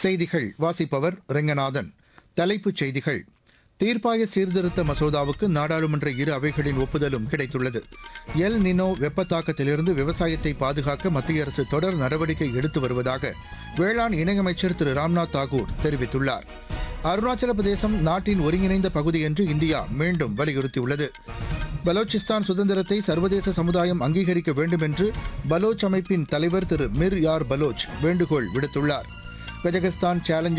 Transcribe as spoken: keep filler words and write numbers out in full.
செய்திகள் வாசிப்பவர் ரெங்கநாதன். தலைப்புச் செய்திகள். தீர்ப்பாய சீர்திருத்த மசோதாவுக்கு நாடாளுமன்ற இரு அவைகளின் ஒப்புதலும் கிடைத்துள்ளது. எல் நினோ வெப்பத்தாக்கத்திலிருந்து விவசாயத்தை பாதுகாக்க மத்திய அரசு தொடர் நடவடிக்கை எடுத்து வருவதாக வேளாண் இணையமைச்சர் திரு ராம்நாத் தாகூர் தெரிவித்துள்ளார். அருணாச்சல பிரதேசம் நாட்டின் ஒருங்கிணைந்த பகுதி என்று இந்தியா மீண்டும் வலியுறுத்தியுள்ளது. பலோச்சிஸ்தான் சுதந்திரத்தை சர்வதேச சமுதாயம் அங்கீகரிக்க வேண்டும் என்று பலோச் அமைப்பின் தலைவர் திரு மிர் யார் பலோச் வேண்டுகோள் விடுத்துள்ளார். Kazakhstan challenger